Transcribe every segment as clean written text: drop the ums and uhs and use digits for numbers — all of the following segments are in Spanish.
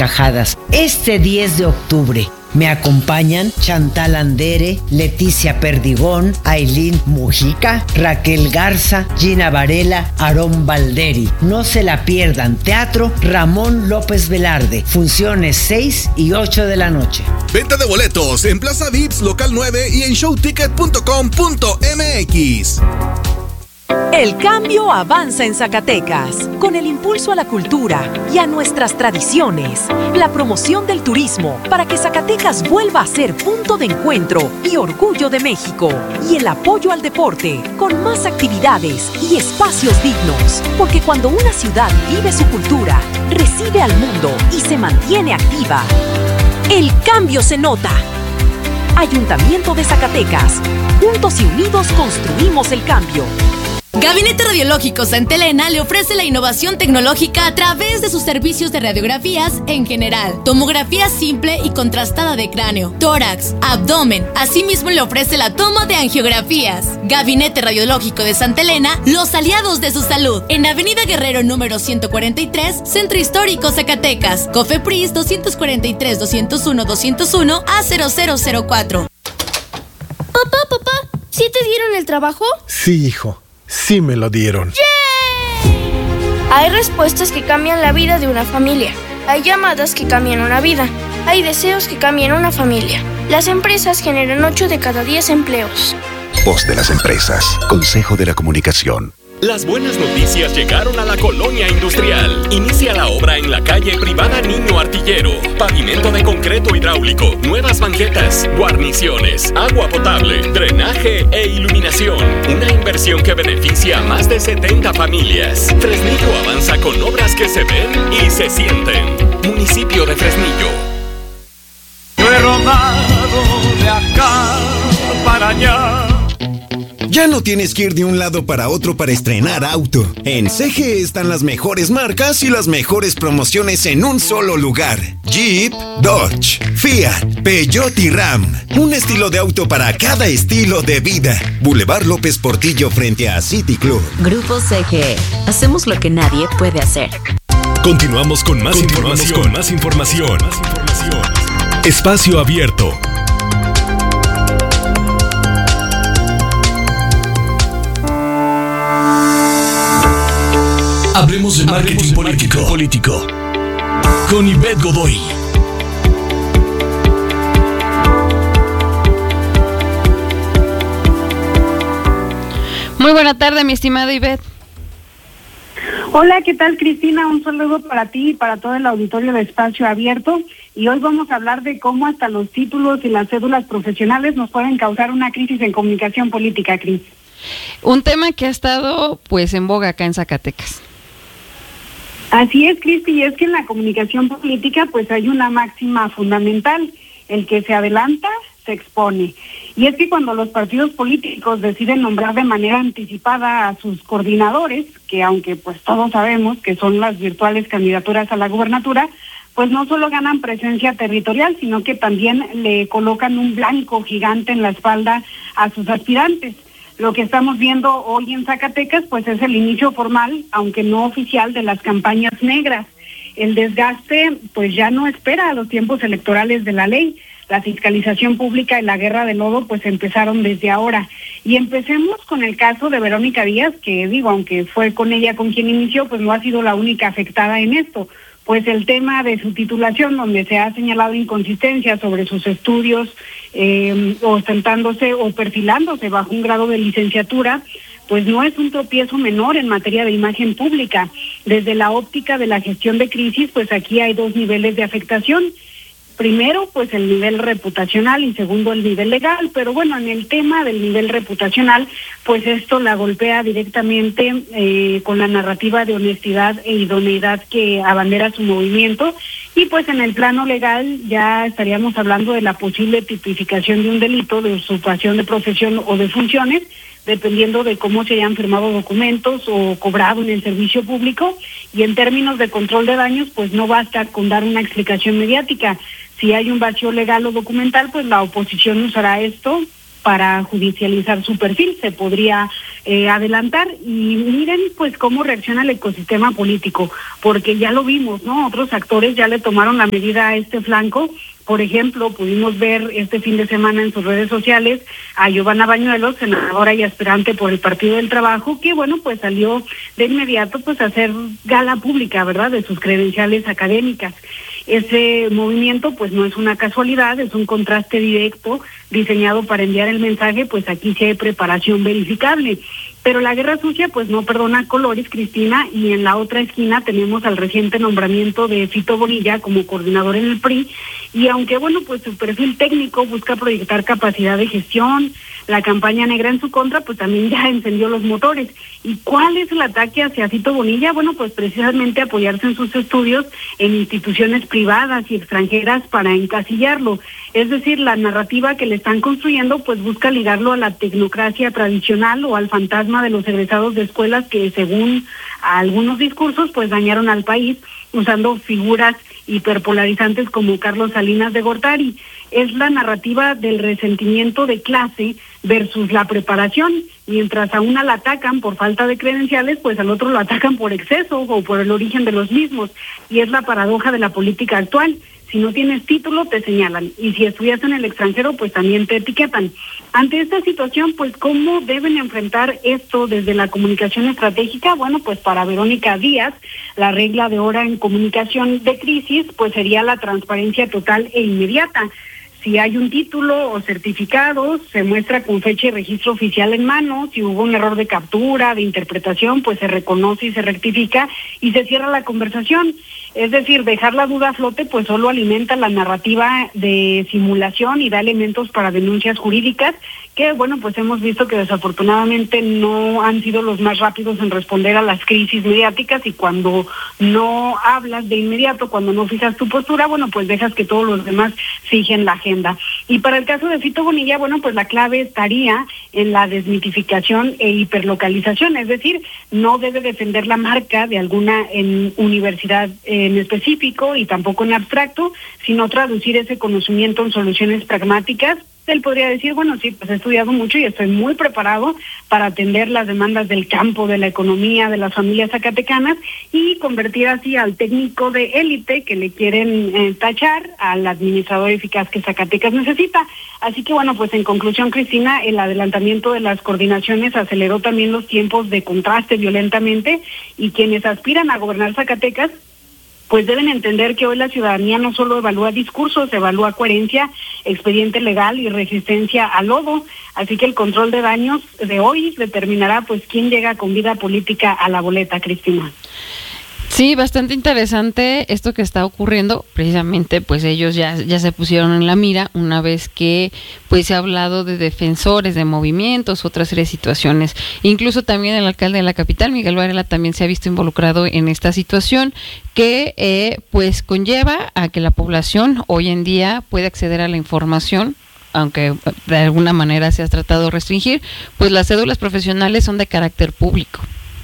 carcajadas este 10 de octubre. Me acompañan Chantal Andere, Leticia Perdigón, Ailín Mujica, Raquel Garza, Gina Varela, Aarón Valderi. No se la pierdan. Teatro Ramón López Velarde. Funciones 6 y 8 de la noche. Venta de boletos en Plaza Vips, Local 9 y en showticket.com.mx. El cambio avanza en Zacatecas, con el impulso a la cultura y a nuestras tradiciones, la promoción del turismo para que Zacatecas vuelva a ser punto de encuentro y orgullo de México, y el apoyo al deporte, con más actividades y espacios dignos, porque cuando una ciudad vive su cultura, recibe al mundo y se mantiene activa, el cambio se nota. Ayuntamiento de Zacatecas, juntos y unidos construimos el cambio. Gabinete Radiológico Santa Elena le ofrece la innovación tecnológica a través de sus servicios de radiografías en general, tomografía simple y contrastada de cráneo, tórax, abdomen. Asimismo le ofrece la toma de angiografías. Gabinete Radiológico de Santa Elena, los aliados de su salud. En Avenida Guerrero número 143, Centro Histórico Zacatecas. COFEPRIS 243-201-201 A0004. Papá, ¿sí te dieron el trabajo? Sí, hijo. Sí me lo dieron. ¡Yay! Hay respuestas que cambian la vida de una familia. Hay llamadas que cambian una vida. Hay deseos que cambian una familia. Las empresas generan 8 de cada 10 empleos. Voz de las empresas. Consejo de la Comunicación. Las buenas noticias llegaron a la Colonia Industrial. Inicia la obra en la calle Privada Niño Artillero. Pavimento de concreto hidráulico, nuevas banquetas, guarniciones, agua potable, drenaje e iluminación. Una inversión que beneficia a más de 70 familias. Fresnillo avanza con obras que se ven y se sienten. Municipio de Fresnillo. Yo he rodado de acá para allá. Ya no tienes que ir de un lado para otro para estrenar auto. En CGE están las mejores marcas y las mejores promociones en un solo lugar. Jeep, Dodge, Fiat, Peugeot y Ram. Un estilo de auto para cada estilo de vida. Boulevard López Portillo frente a City Club. Grupo CGE. Hacemos lo que nadie puede hacer. Continuamos con más información. Espacio Abierto. Hablemos de marketing político. Con Ivette Godoy. Muy buena tarde, mi estimada Ivette. Hola, ¿qué tal, Cristina? Un saludo para ti y para todo el auditorio de Espacio Abierto. Y hoy vamos a hablar de cómo hasta los títulos y las cédulas profesionales nos pueden causar una crisis en comunicación política, Cris. Un tema que ha estado, pues, en boga acá en Zacatecas. Así es, Cristi, y es que en la comunicación política pues hay una máxima fundamental: el que se adelanta se expone. Y es que cuando los partidos políticos deciden nombrar de manera anticipada a sus coordinadores, que aunque pues todos sabemos que son las virtuales candidaturas a la gubernatura, pues no solo ganan presencia territorial, sino que también le colocan un blanco gigante en la espalda a sus aspirantes. Lo que estamos viendo hoy en Zacatecas, pues es el inicio formal, aunque no oficial, de las campañas negras. El desgaste, pues ya no espera a los tiempos electorales de la ley. La fiscalización pública y la guerra de lodo, pues empezaron desde ahora. Y empecemos con el caso de Verónica Díaz, que digo, aunque fue con ella con quien inició, pues no ha sido la única afectada en esto. Pues el tema de su titulación, donde se ha señalado inconsistencia sobre sus estudios, ostentándose o perfilándose bajo un grado de licenciatura, pues no es un tropiezo menor en materia de imagen pública. Desde la óptica de la gestión de crisis, pues aquí hay dos niveles de afectación. Primero, pues el nivel reputacional y segundo, el nivel legal. Pero bueno, en el tema del nivel reputacional, pues esto la golpea directamente con la narrativa de honestidad e idoneidad que abandera su movimiento. Y pues en el plano legal ya estaríamos hablando de la posible tipificación de un delito de usurpación de profesión o de funciones, dependiendo de cómo se hayan firmado documentos o cobrado en el servicio público. Y en términos de control de daños, pues no basta con dar una explicación mediática. Si hay un vacío legal o documental, pues la oposición usará esto para judicializar su perfil. Se podría adelantar. Y miren pues cómo reacciona el ecosistema político, porque ya lo vimos, ¿no? Otros actores ya le tomaron la medida a este flanco. Por ejemplo, pudimos ver este fin de semana en sus redes sociales a Giovanna Bañuelos, senadora y aspirante por el Partido del Trabajo, que bueno, pues salió de inmediato pues a hacer gala pública, ¿verdad?, de sus credenciales académicas. Ese movimiento pues no es una casualidad, es un contraste directo diseñado para enviar el mensaje, pues aquí sí hay preparación verificable. Pero la guerra sucia pues no perdona colores, Cristina, y en la otra esquina tenemos al reciente nombramiento de Fito Bonilla como coordinador en el PRI, y aunque bueno, pues su perfil técnico busca proyectar capacidad de gestión, la campaña negra en su contra pues también ya encendió los motores. ¿Y cuál es el ataque hacia Fito Bonilla? Bueno, pues precisamente apoyarse en sus estudios en instituciones privadas y extranjeras para encasillarlo. Es decir, la narrativa que le están construyendo pues busca ligarlo a la tecnocracia tradicional o al fantasma de los egresados de escuelas que, según algunos discursos, pues dañaron al país usando figuras hiperpolarizantes como Carlos Salinas de Gortari. Es la narrativa del resentimiento de clase versus la preparación. Mientras a una la atacan por falta de credenciales, pues al otro lo atacan por exceso o por el origen de los mismos. Y es la paradoja de la política actual. Si no tienes título, te señalan. Y si estudias en el extranjero, pues también te etiquetan. Ante esta situación, pues, ¿cómo deben enfrentar esto desde la comunicación estratégica? Bueno, pues para Verónica Díaz, la regla de oro en comunicación de crisis, pues sería la transparencia total e inmediata. Si hay un título o certificado, se muestra con fecha y registro oficial en mano. Si hubo un error de captura, de interpretación, pues se reconoce y se rectifica y se cierra la conversación. Es decir, dejar la duda a flote pues solo alimenta la narrativa de simulación y da elementos para denuncias jurídicas que, bueno, pues hemos visto que desafortunadamente no han sido los más rápidos en responder a las crisis mediáticas, y cuando no hablas de inmediato, cuando no fijas tu postura, bueno, pues dejas que todos los demás fijen la agenda. Y para el caso de Fito Bonilla, bueno, pues la clave estaría en la desmitificación e hiperlocalización, es decir, no debe defender la marca de alguna universidad en específico y tampoco en abstracto, sino traducir ese conocimiento en soluciones pragmáticas. Él podría decir, bueno, sí, pues he estudiado mucho y estoy muy preparado para atender las demandas del campo, de la economía, de las familias zacatecanas, y convertir así al técnico de élite que le quieren tachar al administrador eficaz que Zacatecas necesita. Así que, bueno, pues en conclusión, Cristina, el adelantamiento de las coordinaciones aceleró también los tiempos de contraste violentamente, y quienes aspiran a gobernar Zacatecas pues deben entender que hoy la ciudadanía no solo evalúa discursos, evalúa coherencia, expediente legal y resistencia al lodo. Así que el control de daños de hoy determinará pues quién llega con vida política a la boleta, Cristina. Sí, bastante interesante esto que está ocurriendo. Precisamente, pues ellos ya se pusieron en la mira una vez que pues se ha hablado de defensores de movimientos, otra serie de situaciones. Incluso también el alcalde de la capital, Miguel Varela, también se ha visto involucrado en esta situación que pues conlleva a que la población hoy en día puede acceder a la información, aunque de alguna manera se ha tratado de restringir, pues las cédulas profesionales son de carácter público.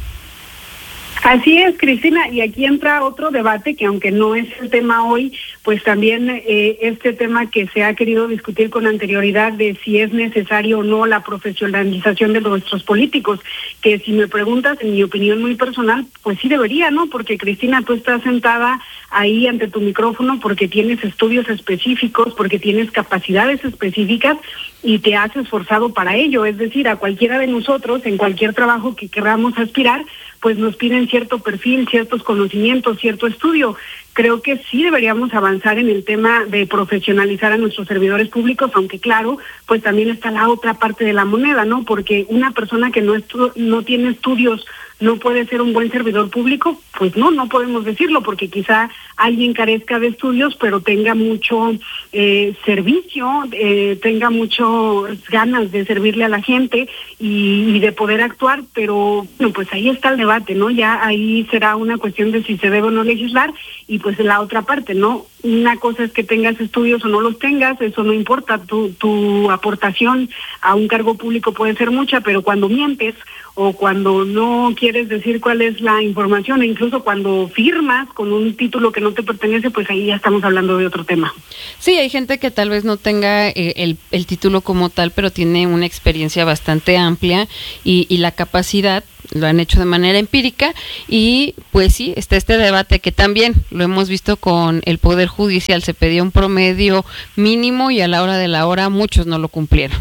Así es, Cristina, y aquí entra otro debate que, aunque no es el tema hoy, pues también este tema que se ha querido discutir con anterioridad de si es necesario o no la profesionalización de nuestros políticos, que si me preguntas, en mi opinión muy personal, pues sí debería, ¿no? Porque, Cristina, tú estás sentada ahí ante tu micrófono porque tienes estudios específicos, porque tienes capacidades específicas y te has esforzado para ello. Es decir, a cualquiera de nosotros, en cualquier trabajo que queramos aspirar, pues nos piden cierto perfil, ciertos conocimientos, cierto estudio. Creo que sí deberíamos avanzar en el tema de profesionalizar a nuestros servidores públicos, aunque claro, pues también está la otra parte de la moneda, ¿no? Porque una persona que no tiene estudios no puede ser un buen servidor público, pues no podemos decirlo, porque quizá alguien carezca de estudios, pero tenga mucho servicio, tenga muchas ganas de servirle a la gente y de poder actuar, pero bueno, pues ahí está el debate, ¿no? Ya ahí será una cuestión de si se debe o no legislar, y pues la otra parte, ¿no? una cosa es que tengas estudios o no los tengas, eso no importa, tu aportación a un cargo público puede ser mucha, pero cuando mientes o cuando no quieres decir cuál es la información, e incluso cuando firmas con un título que no te pertenece, pues ahí ya estamos hablando de otro tema. Sí, hay gente que tal vez no tenga el título como tal, pero tiene una experiencia bastante amplia y la capacidad, lo han hecho de manera empírica, y pues sí, está este debate que también lo hemos visto con el Poder Judicial, se pedía un promedio mínimo y a la hora de la hora muchos no lo cumplieron.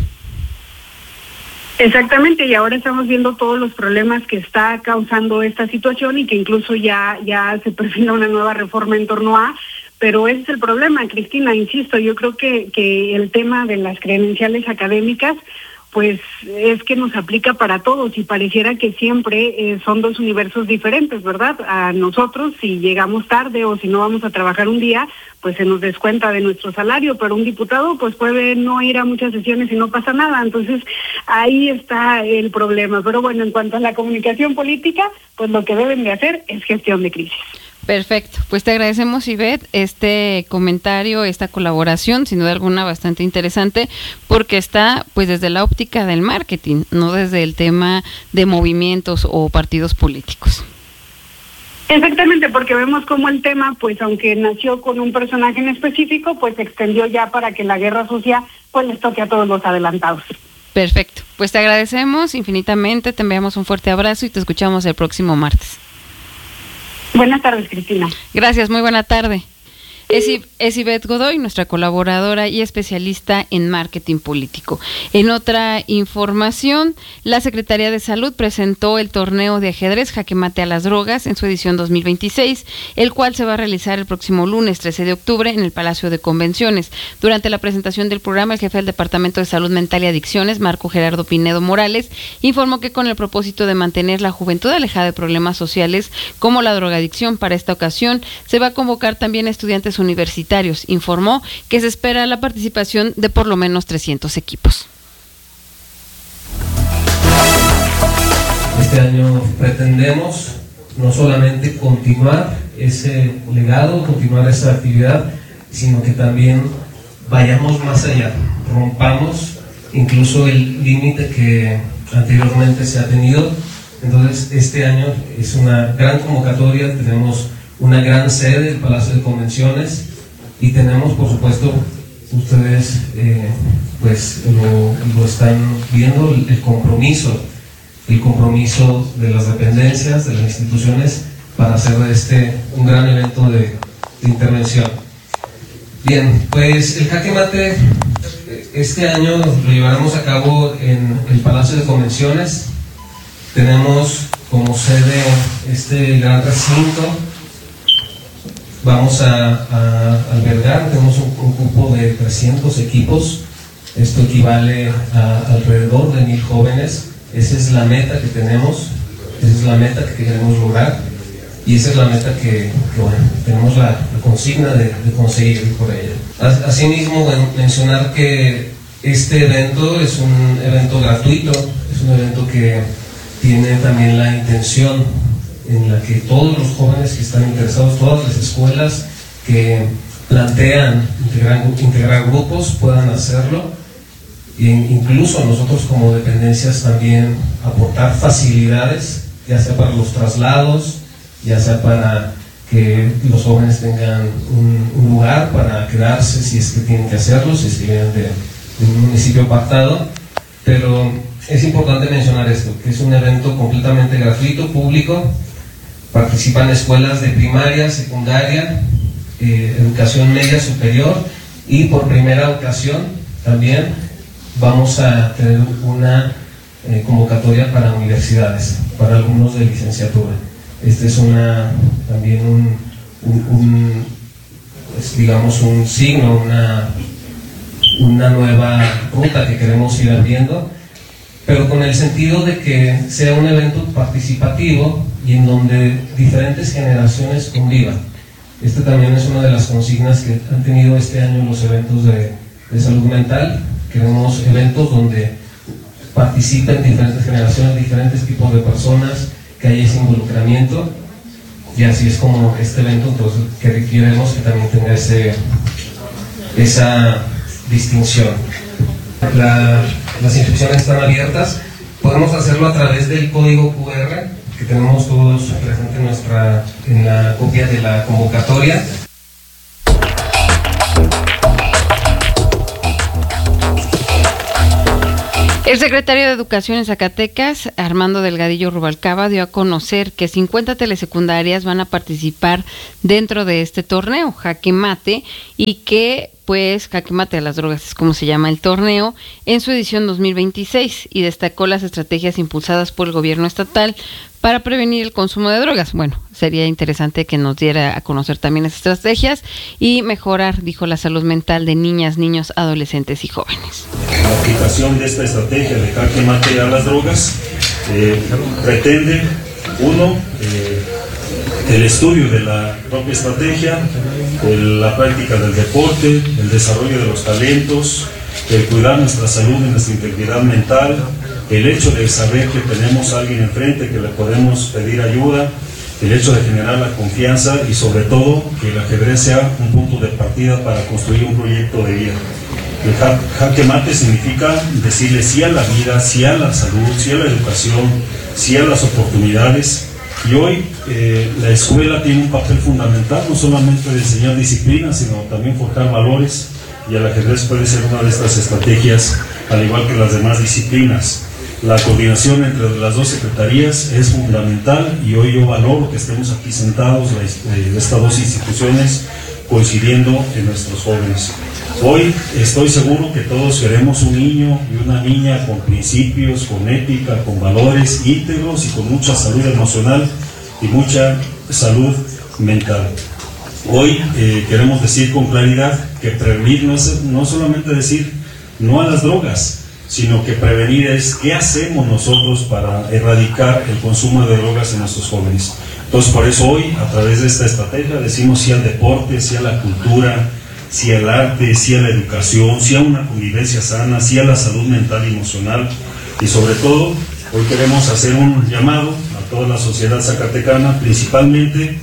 Exactamente, y ahora estamos viendo todos los problemas que está causando esta situación y que incluso ya se perfila una nueva reforma en torno a, pero ese es el problema, Cristina, insisto, yo creo que el tema de las credenciales académicas pues es que nos aplica para todos y pareciera que siempre son dos universos diferentes, ¿verdad? A nosotros, si llegamos tarde o si no vamos a trabajar un día, pues se nos descuenta de nuestro salario, pero un diputado pues puede no ir a muchas sesiones y no pasa nada, entonces ahí está el problema. Pero bueno, en cuanto a la comunicación política, pues lo que deben de hacer es gestión de crisis. Perfecto, pues te agradecemos, Ivette, este comentario, esta colaboración, sin duda alguna bastante interesante, porque está pues desde la óptica del marketing, no desde el tema de movimientos o partidos políticos. Exactamente, porque vemos cómo el tema, pues aunque nació con un personaje en específico, pues se extendió ya para que la guerra sucia pues les toque a todos los adelantados. Perfecto, pues te agradecemos infinitamente, te enviamos un fuerte abrazo y te escuchamos el próximo martes. Buenas tardes, Cristina. Gracias, muy buena tarde. Es Ivette Godoy, nuestra colaboradora y especialista en marketing político. En otra información, la Secretaría de Salud presentó el torneo de ajedrez Jaque Mate a las Drogas en su edición 2026, el cual se va a realizar el próximo lunes 13 de octubre en el Palacio de Convenciones. Durante la presentación del programa, el jefe del Departamento de Salud Mental y Adicciones, Marco Gerardo Pinedo Morales, informó que con el propósito de mantener la juventud alejada de problemas sociales como la drogadicción, para esta ocasión se va a convocar también a estudiantes universitarios. Informó que se espera la participación de por lo menos 300 equipos. Este año pretendemos no solamente continuar ese legado, continuar esa actividad, sino que también vayamos más allá, rompamos incluso el límite que anteriormente se ha tenido. Entonces este año es una gran convocatoria, tenemos una gran sede, el Palacio de Convenciones, y tenemos, por supuesto, ustedes pues lo están viendo, el compromiso de las dependencias, de las instituciones, para hacer de este un gran evento de intervención. Bien, pues el Jaque Mate este año lo llevaremos a cabo en el Palacio de Convenciones. Tenemos como sede este gran recinto. Vamos a albergar, tenemos un cupo de 300 equipos, esto equivale a alrededor de 1,000 jóvenes. Esa es la meta que tenemos, esa es la meta que queremos lograr y esa es la meta que bueno, tenemos la consigna de conseguir por ella. Asimismo, mencionar que este evento es un evento gratuito, es un evento que tiene también la intención en la que todos los jóvenes que están interesados, todas las escuelas que plantean integrar grupos puedan hacerlo, e incluso nosotros como dependencias también aportar facilidades, ya sea para los traslados, ya sea para que los jóvenes tengan un lugar para quedarse si es que tienen que hacerlo, si es que vienen de un municipio apartado. Pero es importante mencionar esto, que es un evento completamente gratuito, público. Participan escuelas de primaria, secundaria, educación media superior, y por primera ocasión también vamos a tener una convocatoria para universidades, para alumnos de licenciatura. Este es también digamos un signo, una nueva ruta que queremos ir abriendo, pero con el sentido de que sea un evento participativo y en donde diferentes generaciones convivan. Este también es una de las consignas que han tenido este año los eventos de salud mental. Queremos eventos donde participen diferentes generaciones, diferentes tipos de personas, que haya ese involucramiento. y así es como este evento entonces que queremos que también tenga esa distinción. Las inscripciones están abiertas, podemos hacerlo a través del código QR que tenemos todos presente en la copia de la convocatoria. El secretario de Educación en Zacatecas, Armando Delgadillo Rubalcaba, dio a conocer que 50 telesecundarias van a participar dentro de este torneo, Jaque Mate, y que pues Jaque Mate a las drogas es como se llama el torneo, en su edición 2026, y destacó las estrategias impulsadas por el gobierno estatal para prevenir el consumo de drogas. Bueno, sería interesante que nos diera a conocer también esas estrategias y mejorar, dijo, la salud mental de niñas, niños, adolescentes y jóvenes. La aplicación de esta estrategia de Jaque Mate a las drogas pretende, uno, el estudio de la propia estrategia, la práctica del deporte, el desarrollo de los talentos, el cuidar nuestra salud y nuestra integridad mental, el hecho de saber que tenemos a alguien enfrente que le podemos pedir ayuda, el hecho de generar la confianza y sobre todo que el ajedrez sea un punto de partida para construir un proyecto de vida. El Jaque Mate significa decirle sí a la vida, sí a la salud, sí a la educación, sí a las oportunidades. Y hoy la escuela tiene un papel fundamental, no solamente de enseñar disciplinas, sino también forjar valores, y el ajedrez puede ser una de estas estrategias, al igual que las demás disciplinas. La coordinación entre las dos secretarías es fundamental y hoy yo valoro que estemos aquí sentados, estas dos instituciones, coincidiendo en nuestros jóvenes. Hoy estoy seguro que todos queremos un niño y una niña con principios, con ética, con valores íntegros y con mucha salud emocional y mucha salud mental. Hoy queremos decir con claridad que prevenir no solamente decir no a las drogas, sino que prevenir es qué hacemos nosotros para erradicar el consumo de drogas en nuestros jóvenes. Entonces por eso hoy, a través de esta estrategia, decimos sí al deporte, sí a la cultura, sí al arte, sí a la educación, sí a una convivencia sana, sí a la salud mental y emocional, y sobre todo hoy queremos hacer un llamado a toda la sociedad zacatecana, principalmente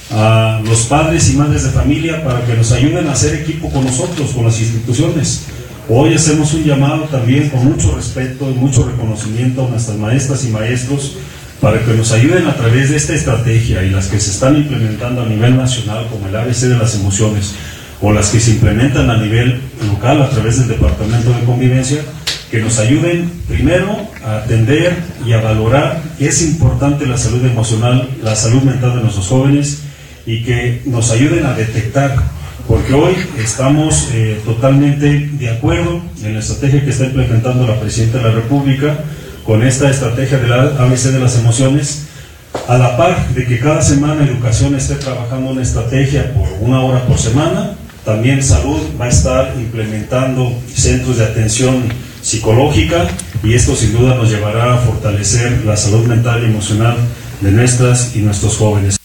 a los padres y madres de familia, para que nos ayuden a hacer equipo con nosotros, con las instituciones. Hoy hacemos un llamado también con mucho respeto y mucho reconocimiento a nuestras maestras y maestros para que nos ayuden a través de esta estrategia y las que se están implementando a nivel nacional, como el ABC de las emociones, o las que se implementan a nivel local a través del Departamento de Convivencia, que nos ayuden primero a atender y a valorar que es importante la salud emocional, la salud mental de nuestros jóvenes, y que nos ayuden a detectar, porque hoy estamos totalmente de acuerdo en la estrategia que está implementando la Presidenta de la República con esta estrategia de la ABC de las emociones, a la par de que cada semana Educación esté trabajando una estrategia por 1 hora por semana. También Salud va a estar implementando centros de atención psicológica, y esto sin duda nos llevará a fortalecer la salud mental y emocional de nuestras y nuestros jóvenes.